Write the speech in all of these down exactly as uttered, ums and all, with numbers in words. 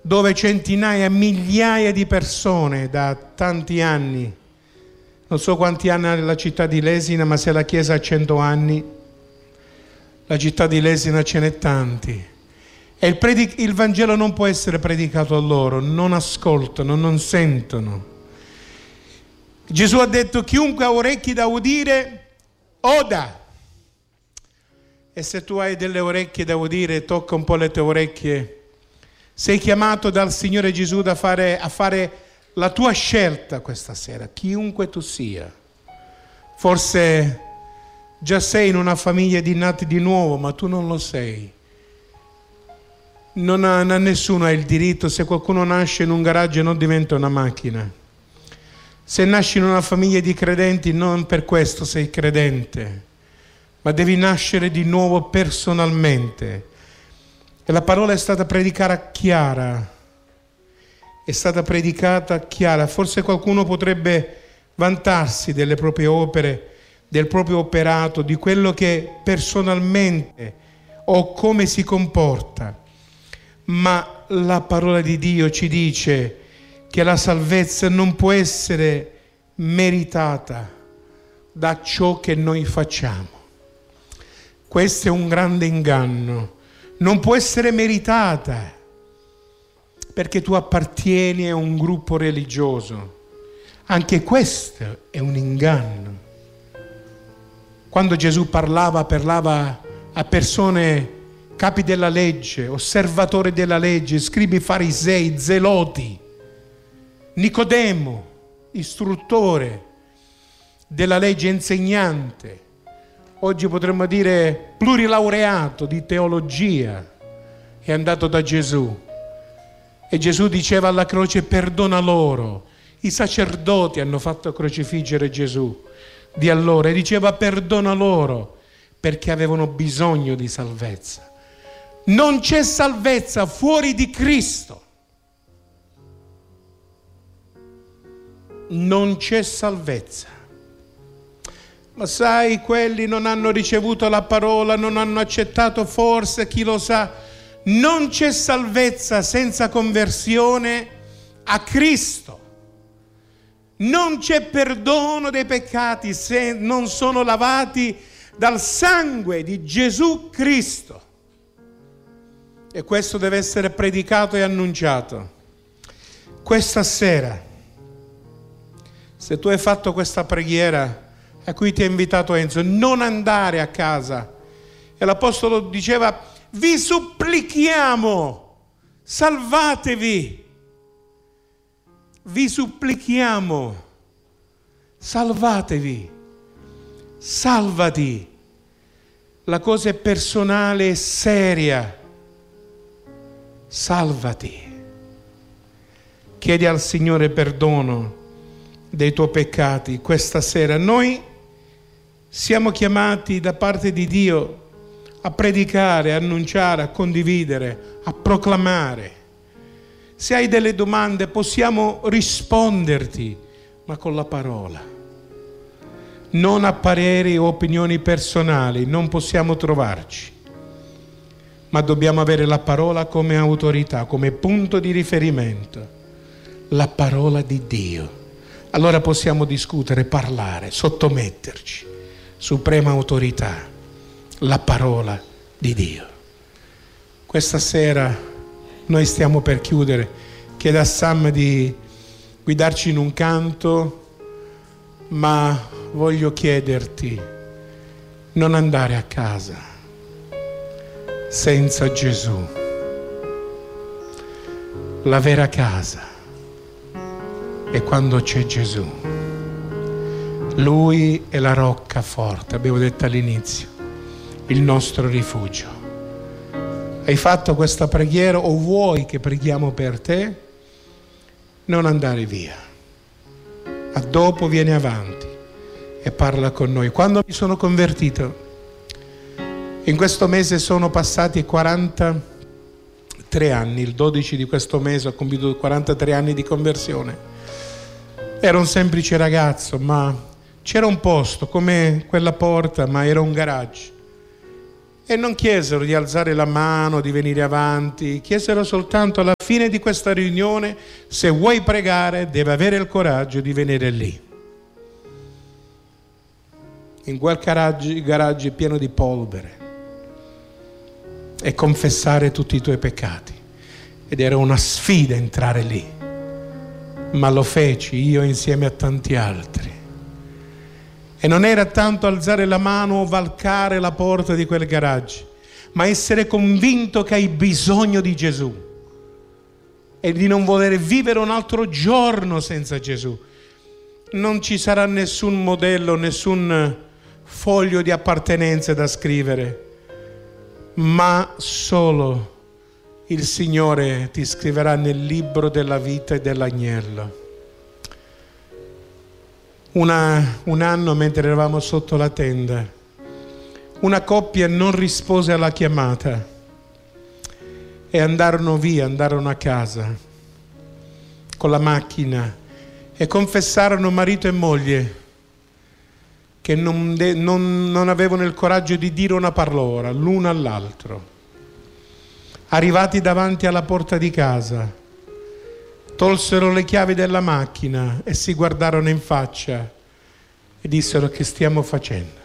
dove centinaia, migliaia di persone da tanti anni, non so quanti anni ha la città di Lesina, ma se la Chiesa ha cento anni, la città di Lesina ce n'è tanti. E il, predic- il Vangelo non può essere predicato a loro, non ascoltano, non sentono. Gesù ha detto: chiunque ha orecchi da udire, oda. E se tu hai delle orecchie da udire, tocca un po' le tue orecchie. Sei chiamato dal Signore Gesù da fare, a fare la tua scelta questa sera, chiunque tu sia. Forse già sei in una famiglia di nati di nuovo, ma tu non lo sei. Non ha, nessuno ha il diritto. Se qualcuno nasce in un garage non diventa una macchina. Se nasci in una famiglia di credenti, non per questo sei credente, ma devi nascere di nuovo personalmente. E la parola è stata predicata chiara, è stata predicata chiara. Forse qualcuno potrebbe vantarsi delle proprie opere, del proprio operato, di quello che personalmente o come si comporta. Ma la parola di Dio ci dice che la salvezza non può essere meritata da ciò che noi facciamo. Questo è un grande inganno. Non può essere meritata perché tu appartieni a un gruppo religioso. Anche questo è un inganno. Quando Gesù parlava, parlava a persone, capi della legge, osservatori della legge, scribi, farisei, zeloti, Nicodemo, istruttore della legge, insegnante. Oggi potremmo dire plurilaureato di teologia, è andato da Gesù. E Gesù diceva alla croce: perdona loro. I sacerdoti hanno fatto crocifiggere Gesù di allora, e diceva: perdona loro, perché avevano bisogno di salvezza. Non c'è salvezza fuori di Cristo. Non c'è salvezza. Ma sai, quelli non hanno ricevuto la parola, non hanno accettato, forse, chi lo sa. Non c'è salvezza senza conversione a Cristo. Non c'è perdono dei peccati se non sono lavati dal sangue di Gesù Cristo. E questo deve essere predicato e annunciato. Questa sera, se tu hai fatto questa preghiera a cui ti ha invitato Enzo, non andare a casa. E l'Apostolo diceva: vi supplichiamo, salvatevi. Vi supplichiamo, salvatevi. Salvati. La cosa è personale e seria. Salvati. Chiedi al Signore perdono dei tuoi peccati questa sera. Noi siamo chiamati da parte di Dio a predicare, a annunciare, a condividere, a proclamare. Se hai delle domande possiamo risponderti, ma con la parola. Non a pareri o opinioni personali, non possiamo trovarci, ma dobbiamo avere la parola come autorità, come punto di riferimento, la parola di Dio. Allora possiamo discutere, parlare, sottometterci. Suprema autorità, la parola di Dio. Questa sera noi stiamo per chiudere. Chiedo a Sam di guidarci in un canto, ma voglio chiederti: non andare a casa senza Gesù. La vera casa è quando c'è Gesù. Lui è la rocca forte, abbiamo detto all'inizio, il nostro rifugio. Hai fatto questa preghiera o vuoi che preghiamo per te? Non andare via, ma dopo vieni avanti e parla con noi. Quando mi sono convertito, in questo mese sono passati quarantatré anni, il dodici di questo mese ho compiuto quarantatré anni di conversione. Ero un semplice ragazzo, ma c'era un posto come quella porta, ma era un garage. E non chiesero di alzare la mano, di venire avanti, chiesero soltanto alla fine di questa riunione: se vuoi pregare, devi avere il coraggio di venire lì. In quel garage, garage pieno di polvere, e confessare tutti i tuoi peccati. Ed era una sfida entrare lì, ma lo feci io insieme a tanti altri. E non era tanto alzare la mano o varcare la porta di quel garage, ma essere convinto che hai bisogno di Gesù e di non voler vivere un altro giorno senza Gesù. Non ci sarà nessun modello, nessun foglio di appartenenza da scrivere, ma solo il Signore ti scriverà nel libro della vita e dell'agnello. Una, un anno, mentre eravamo sotto la tenda, una coppia non rispose alla chiamata e andarono via, andarono a casa con la macchina e confessarono, marito e moglie, che non, de, non, non avevano il coraggio di dire una parola l'uno all'altro. Arrivati davanti alla porta di casa, tolsero le chiavi della macchina e si guardarono in faccia e dissero: che stiamo facendo?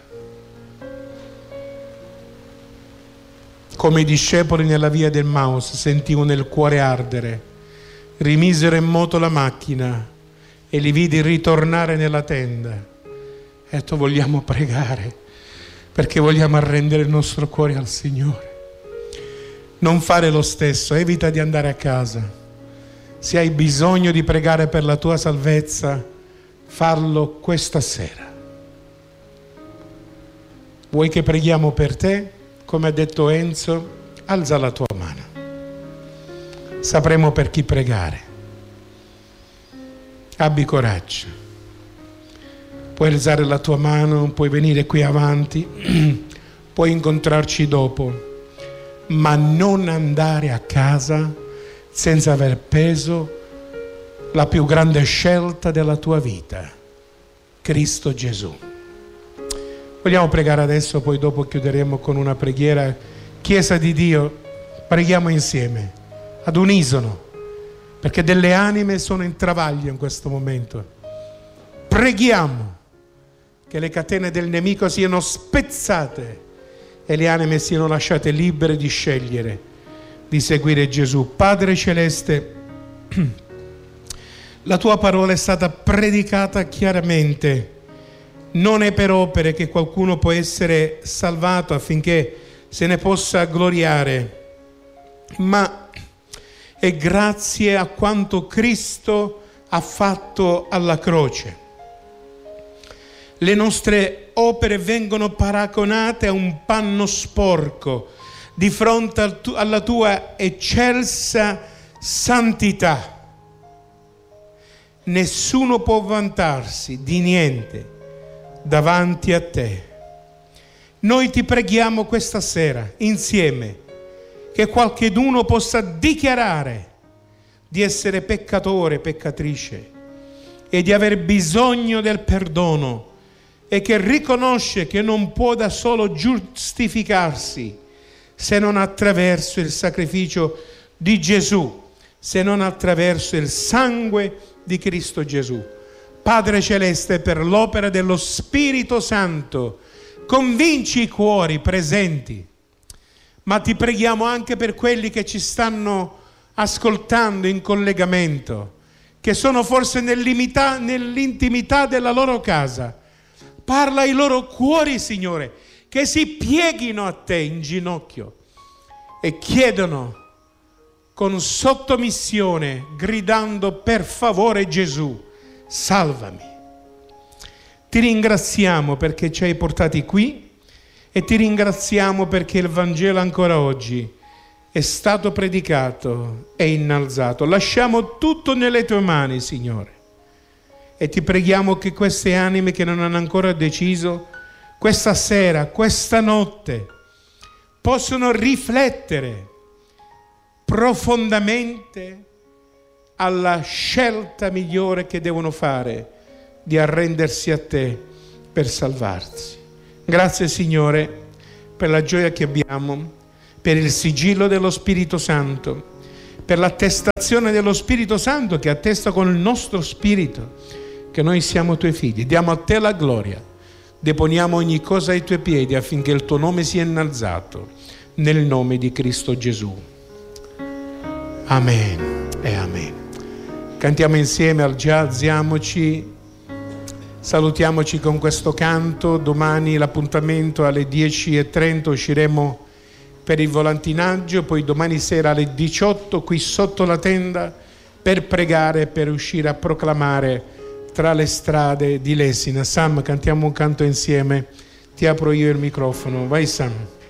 Come i discepoli nella via del Maus sentivano nel cuore ardere, rimisero in moto la macchina e li vidi ritornare nella tenda. E detto: vogliamo pregare, perché vogliamo arrendere il nostro cuore al Signore. Non fare lo stesso, evita di andare a casa. Se hai bisogno di pregare per la tua salvezza, farlo questa sera. Vuoi che preghiamo per te? Come ha detto Enzo, alza la tua mano. Sapremo per chi pregare. Abbi coraggio. Puoi alzare la tua mano, puoi venire qui avanti, puoi incontrarci dopo, ma non andare a casa senza aver preso la più grande scelta della tua vita, Cristo Gesù. Vogliamo pregare adesso, poi dopo chiuderemo con una preghiera. Chiesa di Dio, preghiamo insieme, ad unisono, perché delle anime sono in travaglio in questo momento. Preghiamo che le catene del nemico siano spezzate e le anime siano lasciate libere di scegliere di seguire Gesù. Padre Celeste, la tua parola è stata predicata chiaramente. Non è per opere che qualcuno può essere salvato affinché se ne possa gloriare, ma è grazie a quanto Cristo ha fatto alla croce. Le nostre opere vengono paragonate a un panno sporco di fronte alla tua eccelsa santità. Nessuno può vantarsi di niente davanti a te. Noi ti preghiamo questa sera insieme che qualcheduno possa dichiarare di essere peccatore, peccatrice e di aver bisogno del perdono, e che riconosce che non può da solo giustificarsi se non attraverso il sacrificio di Gesù, se non attraverso il sangue di Cristo Gesù. Padre Celeste, per l'opera dello Spirito Santo, convinci i cuori presenti, ma ti preghiamo anche per quelli che ci stanno ascoltando in collegamento, che sono forse nell'intimità della loro casa. Parla ai loro cuori, Signore, che si pieghino a te in ginocchio e chiedono con sottomissione, gridando: per favore Gesù, salvami. Ti ringraziamo perché ci hai portati qui e ti ringraziamo perché il Vangelo ancora oggi è stato predicato e innalzato. Lasciamo tutto nelle tue mani, Signore, e ti preghiamo che queste anime che non hanno ancora deciso, questa sera, questa notte, possano riflettere profondamente alla scelta migliore che devono fare, di arrendersi a te per salvarsi. Grazie, Signore, per la gioia che abbiamo, per il sigillo dello Spirito Santo, per l'attestazione dello Spirito Santo che attesta con il nostro spirito che noi siamo tuoi figli. Diamo a te la gloria, deponiamo ogni cosa ai tuoi piedi affinché il tuo nome sia innalzato, nel nome di Cristo Gesù. Amen e amen. Cantiamo insieme, alziamoci, salutiamoci con questo canto. Domani l'appuntamento alle dieci e trenta, usciremo per il volantinaggio, poi domani sera alle diciotto qui sotto la tenda per pregare, per uscire a proclamare tra le strade di Lesina. Sam, cantiamo un canto insieme, ti apro io il microfono, vai Sam.